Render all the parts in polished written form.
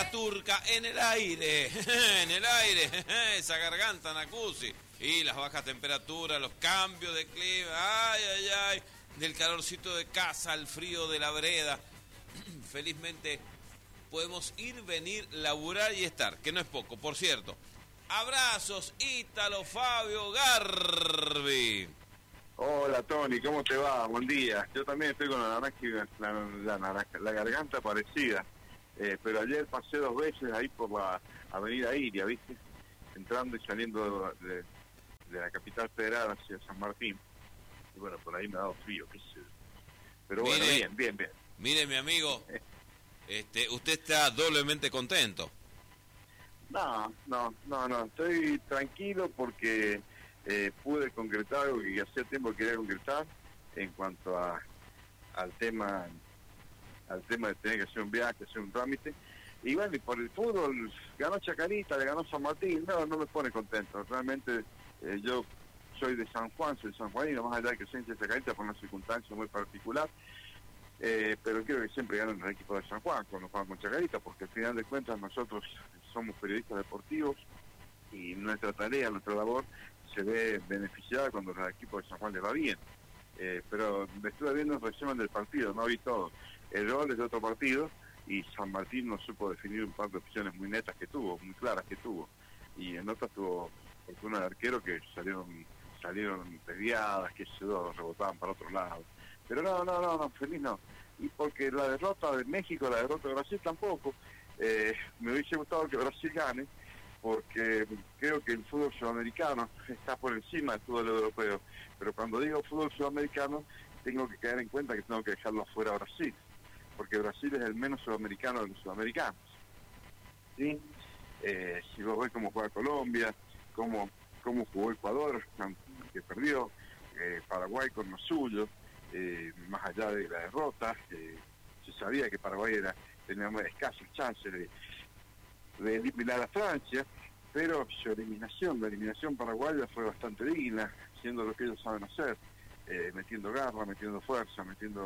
la turca en el aire, en el aire, esa garganta Nacuzzi. Y las bajas temperaturas, los cambios de clima, ay, ay, ay, del calorcito de casa al frío de la vereda. Felizmente podemos ir, venir, laburar y estar, que no es poco, por cierto. Abrazos, Ítalo Fabio Garbi. Hola Tony, ¿cómo te va? Buen día. Yo también estoy con la garganta parecida, pero ayer pasé 2 veces ahí por la avenida Iria, ¿viste? Entrando y saliendo de la capital federal hacia San Martín. Y bueno, por ahí me ha dado frío, qué sé yo. Pero bueno, bien. Mire, mi amigo, usted está doblemente contento. No, estoy tranquilo porque pude concretar algo que hacía tiempo que quería concretar en cuanto al tema de tener que hacer un viaje, hacer un trámite. Y bueno, y por el fútbol ganó Chacarita, le ganó San Martín, no me pone contento. Realmente yo soy de San Juan, soy sanjuanino, más allá de que soy de Chacarita por una circunstancia muy particular. Pero quiero que siempre ganen el equipo de San Juan cuando juegan con Chacarita, porque al final de cuentas nosotros somos periodistas deportivos y nuestra tarea, nuestra labor se ve beneficiada cuando al equipo de San Juan le va bien. Pero me estuve viendo el resumen del partido, no vi todo. El gol es de otro partido y San Martín no supo definir un par de opciones muy netas que tuvo, muy claras que tuvo. Y en otras tuvo fortuna de arquero que salieron desviadas, que se rebotaban para otro lado. Pero no, feliz no. Y porque la derrota de México, la derrota de Brasil tampoco. Me hubiese gustado que Brasil gane, porque creo que el fútbol sudamericano está por encima del fútbol europeo. Pero cuando digo fútbol sudamericano, tengo que caer en cuenta que tengo que dejarlo afuera a Brasil, porque Brasil es el menos sudamericano de los sudamericanos. ¿Sí? Si vos ves cómo juega Colombia, cómo jugó Ecuador, que perdió, Paraguay con lo suyo, más allá de la derrota, se sabía que Paraguay tenía escasas chances de eliminar a Francia, pero la eliminación paraguaya fue bastante digna, haciendo lo que ellos saben hacer, metiendo garra, metiendo fuerza,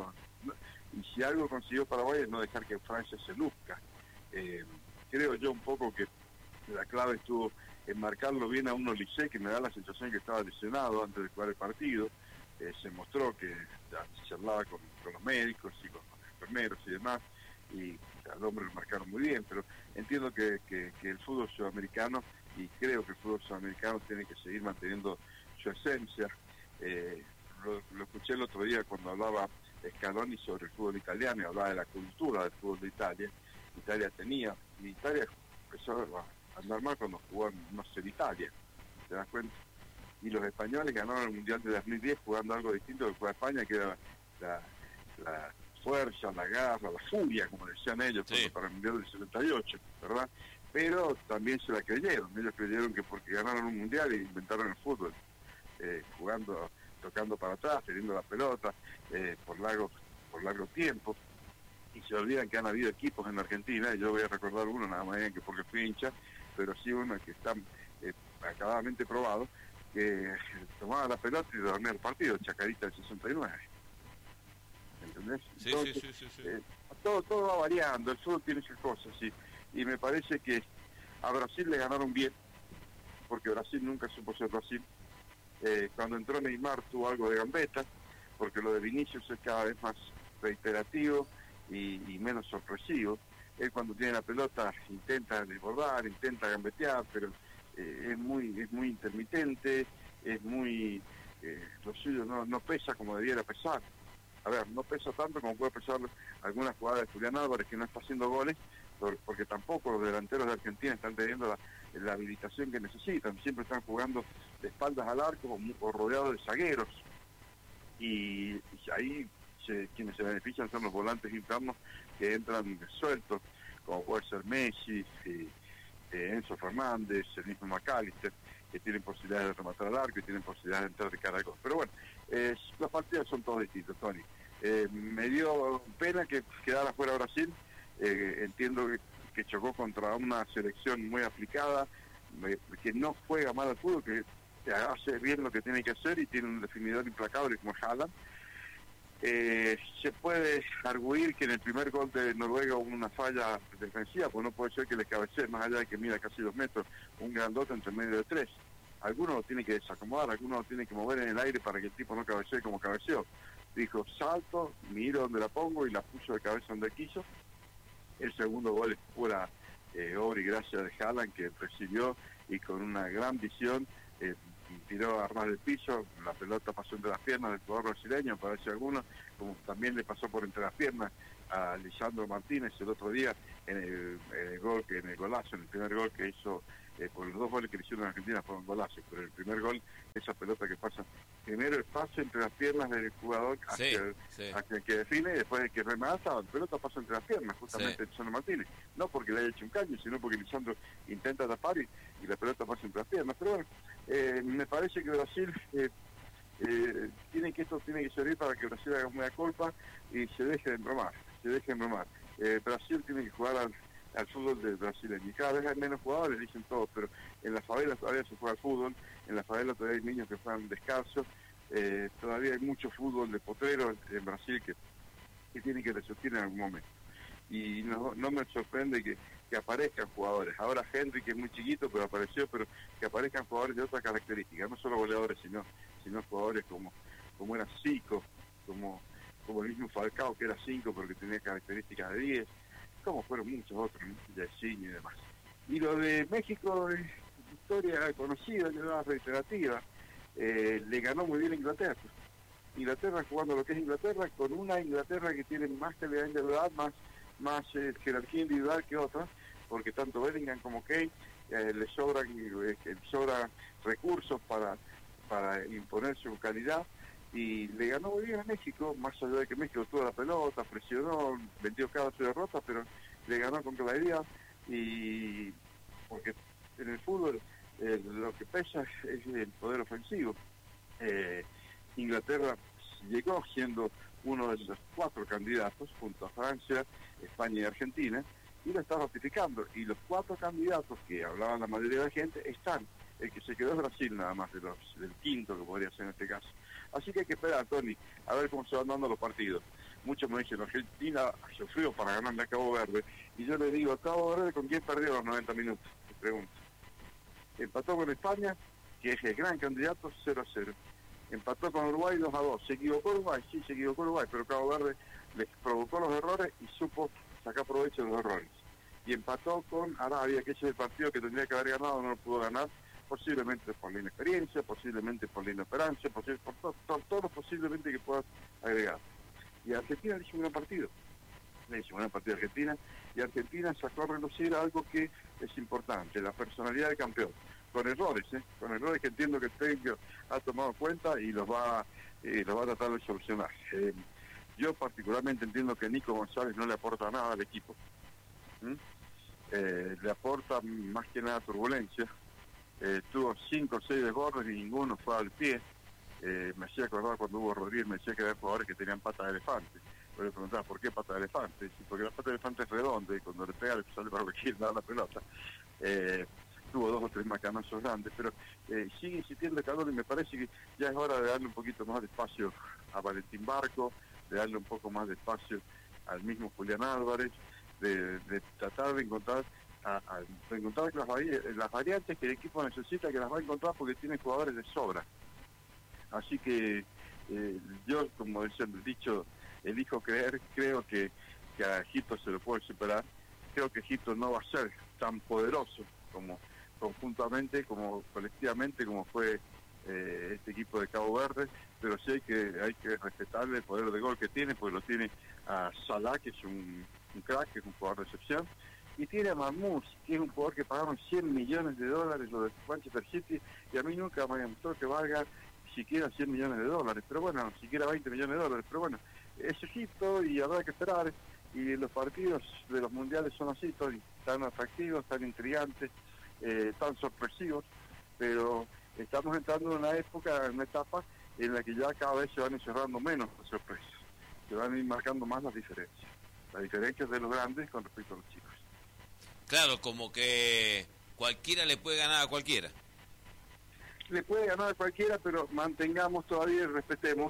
y si algo consiguió Paraguay es no dejar que Francia se luzca. Creo yo un poco que la clave estuvo en marcarlo bien a un Olise, que me da la sensación que estaba lesionado antes de jugar el partido. Se mostró que charlaba con los médicos y con los enfermeros y demás, y al hombre lo marcaron muy bien, pero entiendo que el fútbol sudamericano, y creo que el fútbol sudamericano tiene que seguir manteniendo su esencia. Lo escuché el otro día cuando hablaba Scaloni sobre el fútbol italiano y hablaba de la cultura del fútbol de Italia. Italia empezó a andar mal cuando jugó en Italia, ¿te das cuenta? Y los españoles ganaron el Mundial de 2010 jugando algo distinto que juega España, que era la fuerza, la garra, la furia, como decían ellos, sí, para el Mundial del 78, ¿verdad? Pero también se la creyeron. Ellos creyeron que porque ganaron un Mundial e inventaron el fútbol, jugando, tocando para atrás, teniendo la pelota, por largo tiempo. Y se olvidan que han habido equipos en Argentina, y yo voy a recordar uno, nada más que porque fui hincha, pero sí uno que está acabadamente probado, que tomaba la pelota y dormía el partido, Chacarita del 69. ¿Entendés? Sí, entonces, sí. Todo va variando, el fútbol tiene sus cosas, sí. Y me parece que a Brasil le ganaron bien, porque Brasil nunca supo ser Brasil. Cuando entró Neymar tuvo algo de gambeta, porque lo de Vinicius es cada vez más reiterativo y menos sorpresivo. Él cuando tiene la pelota intenta desbordar, intenta gambetear, pero es muy intermitente, lo suyo no pesa como debiera pesar. A ver, no pesa tanto como puede pesar algunas jugadas de Julián Álvarez, que no está haciendo goles, porque tampoco los delanteros de Argentina están teniendo la habilitación que necesitan. Siempre están jugando de espaldas al arco o rodeados de zagueros. Y ahí quienes se benefician son los volantes internos que entran sueltos, como puede ser Messi, Enzo Fernández, el mismo McAllister, que tienen posibilidades de rematar al arco y tienen posibilidades de entrar de cara al gol. Pero bueno, los partidos son todos distintos, Tony. Me dio pena que quedara fuera Brasil. Entiendo que chocó contra una selección muy aplicada, que no juega mal al fútbol, que hace bien lo que tiene que hacer y tiene un definidor implacable como Haaland. Se puede arguir que en el primer gol de Noruega hubo una falla defensiva, pues no puede ser que le cabecee, más allá de que mida casi 2 metros, un grandote entre medio de 3. Algunos lo tienen que desacomodar, algunos lo tienen que mover en el aire para que el tipo no cabecee como cabeceó. Dijo, salto, miro donde la pongo y la puso de cabeza donde quiso. El segundo gol es pura obra y gracia de Haaland, que recibió y con una gran visión tiró a ras del piso, la pelota pasó entre las piernas del jugador brasileño, parece alguno, como también le pasó por entre las piernas a Lisandro Martínez el otro día en el gol, en el golazo, en el primer gol que hizo, por los 2 goles que le hicieron en Argentina fueron golazos, pero el primer gol, esa pelota que pasa, primero el pase entre las piernas del jugador hacia el que define, y después el que remata, la pelota pasa entre las piernas, justamente de Lisandro Martínez, no porque le haya hecho un caño, sino porque Lisandro intenta tapar y la pelota pasa entre las piernas, pero bueno, me parece que Brasil tiene que servir para que Brasil haga una culpa y se deje de embromar, Brasil tiene que jugar al fútbol del brasileño, y cada vez hay menos jugadores, dicen todos, pero en las favelas todavía se juega al fútbol, en las favelas todavía hay niños que juegan descalzos, todavía hay mucho fútbol de potrero en Brasil que tiene que resurgir en algún momento. Y no me sorprende que aparezcan jugadores. Ahora Henry, que es muy chiquito, pero apareció, pero que aparezcan jugadores de otras características, no solo goleadores, sino jugadores como era Zico, como el mismo Falcao, que era 5, pero que tenía características de 10, como fueron muchos otros, ¿no? De cine y demás. Y lo de México es historia conocida, que era reiterativa, le ganó muy bien a Inglaterra. Inglaterra jugando lo que es Inglaterra, con una Inglaterra que tiene más calidad individual, más jerarquía individual que otras, porque tanto Bellingham como Kane le sobran recursos para imponer su calidad, y le ganó muy bien a México, más allá de que México tuvo la pelota, presionó, vendió cada su derrota, pero le ganó con claridad, y porque en el fútbol lo que pesa es el poder ofensivo. Inglaterra llegó siendo uno de los 4 candidatos junto a Francia, España y Argentina, y lo está ratificando, y los 4 candidatos que hablaban la mayoría de la gente están. El que se quedó es Brasil nada más, del quinto que podría ser en este caso. Así que hay que esperar, Tony, a ver cómo se van dando los partidos. Muchos me dicen, Argentina sufrió para ganarle a Cabo Verde, y yo le digo, Cabo Verde, ¿con quién perdió los 90 minutos? Te pregunto. Empató con España, que es el gran candidato, 0-0. Empató con Uruguay 2-2. ¿Se equivocó Uruguay? Sí, se equivocó Uruguay, pero Cabo Verde les provocó los errores y supo sacar provecho de los errores. Y empató con Arabia, que ese es el partido que tendría que haber ganado, no lo pudo ganar, posiblemente por la inexperiencia, posiblemente por la inoperancia, por todo lo posiblemente que puedas agregar. Y a Argentina le hizo un gran partido. Le hizo un gran partido a Argentina, y Argentina sacó a relucir algo que es importante, la personalidad del campeón. Con errores que entiendo que el técnico ha tomado cuenta y los va a tratar de solucionar. Yo particularmente entiendo que Nico González no le aporta nada al equipo. Le aporta más que nada turbulencia. Tuvo 5 o 6 desbordes y ninguno fue al pie. Me hacía acordar cuando Hugo Rodríguez me decía que había jugadores que tenían patas de elefante. Yo le preguntaba, ¿por qué pata de elefante? Sí, porque la pata de elefante es redonda y cuando le pega le sale para lo que quiere dar la pelota. Tuvo 2 o 3 macanazos grandes, pero sigue insistiendo Calor, y me parece que ya es hora de darle un poquito más de espacio a Valentín Barco, de darle un poco más de espacio al mismo Julián Álvarez, de tratar de encontrar las variantes que el equipo necesita, que las va a encontrar porque tiene jugadores de sobra. Así que yo, como decía el dicho, elijo creer, creo que a Egipto se lo puede superar. Creo que Egipto no va a ser tan poderoso como conjuntamente, como colectivamente, como fue este equipo de Cabo Verde, pero sí hay que respetarle el poder de gol que tiene, porque lo tiene a Salah, que es un crack, que es un jugador de excepción, y tiene a Mamouche, que es un jugador que pagaron $100 millones lo de Manchester City, y a mí nunca me gustó que valga siquiera $100 millones, pero bueno, siquiera $20 millones, pero bueno, es Egipto y habrá que esperar, y los partidos de los mundiales son así, tan atractivos, tan intrigantes, tan sorpresivos, pero estamos entrando en una etapa en la que ya cada vez se van encerrando menos las sorpresas, se van a ir marcando más las diferencias de los grandes con respecto a los chicos. Claro, como que cualquiera le puede ganar a cualquiera. Le puede ganar a cualquiera, pero mantengamos todavía y respetemos,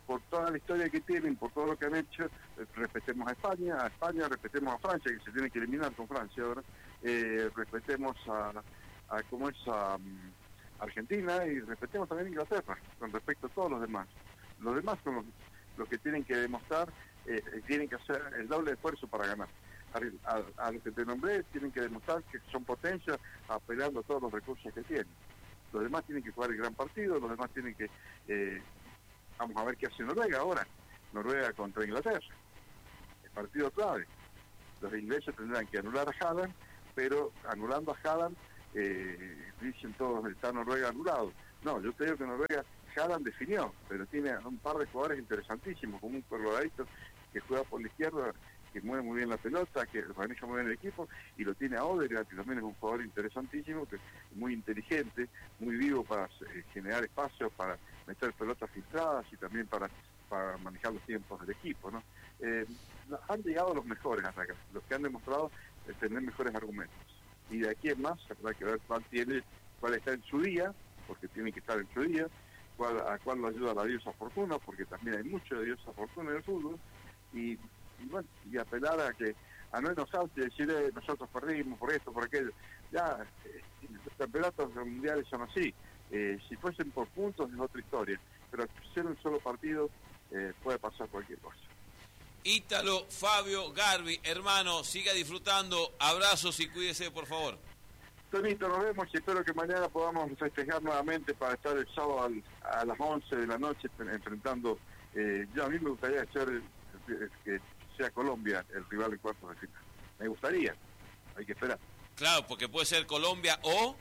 por toda la historia que tienen, por todo lo que han hecho, respetemos a España, respetemos a Francia, que se tiene que eliminar con Francia ahora, respetemos a ¿cómo es? A Argentina, y respetemos también a Inglaterra, con respecto a todos los demás. Los demás son los que tienen que demostrar, tienen que hacer el doble esfuerzo para ganar. A los que te nombré tienen que demostrar que son potencias apelando a todos los recursos que tienen. Los demás tienen que jugar el gran partido, los demás tienen que... vamos a ver qué hace Noruega ahora. Noruega contra Inglaterra. El partido clave. Los ingleses tendrán que anular a Haaland, pero anulando a Haaland, dicen todos, está Noruega anulado. No, yo te digo que Noruega, Haaland definió, pero tiene un par de jugadores interesantísimos, como un coloradito que juega por la izquierda, que mueve muy bien la pelota, que maneja muy bien el equipo, y lo tiene a Odegaard, que también es un jugador interesantísimo, que es muy inteligente, muy vivo para generar espacios, para meter pelotas filtradas y también para manejar los tiempos del equipo, ¿no? Han llegado los mejores hasta acá, los que han demostrado tener mejores argumentos. Y de aquí en más habrá que ver cuál está en su día, porque tiene que estar en su día, a cuál lo ayuda la diosa fortuna, porque también hay mucho de diosa fortuna en el fútbol, y bueno, y apelar a no enojarse y decir nosotros perdimos por esto, por aquello. Ya, los campeonatos mundiales son así. Si fuesen por puntos es otra historia, pero ser un solo partido puede pasar cualquier cosa. Ítalo Fabio Garbi, hermano, siga disfrutando, abrazos y cuídese, por favor. Tonito, nos vemos y espero que mañana podamos festejar nuevamente para estar el sábado a las 11 de la noche enfrentando. A mí me gustaría que sea Colombia el rival en cuartos de final. Me gustaría, hay que esperar. Claro, porque puede ser Colombia o...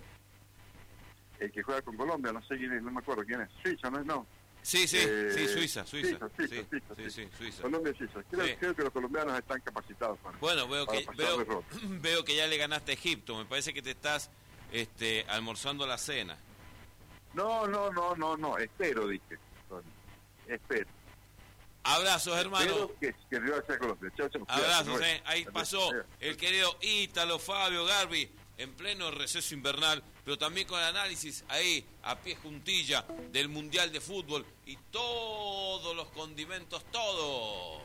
El que juega con Colombia, no sé quién es, no me acuerdo quién es. Suiza, ¿no es? No. Sí, Suiza. Suiza. Colombia y Suiza. Creo que los colombianos están capacitados para... Bueno, veo que ya le ganaste a Egipto. Me parece que te estás almorzando la cena. No. Espero, dije. Espero. Abrazos, hermano. Que el rival sea Colombia. Chao. Abrazos, Ahí pasó el querido Ítalo Fabio Garbi en pleno receso invernal, pero también con análisis ahí a pie juntilla del Mundial de Fútbol y todos los condimentos, todos.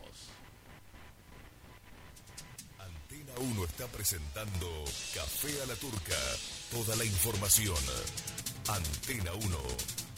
Antena 1 está presentando Café a la Turca. Toda la información. Antena 1.